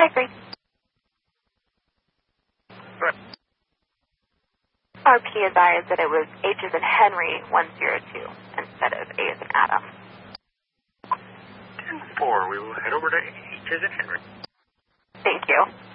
I agree. Right. Our PSI is that it was H as in Henry 102 instead of A as in Adam. 10-4, we will head over to H as in Henry. Thank you.